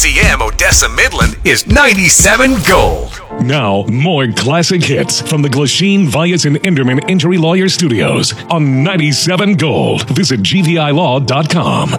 DM Odessa Midland is 97 Gold. Now, more classic hits from the Glasheen, Vyas, and Enderman Injury Lawyer Studios on 97 Gold. Visit gvilaw.com.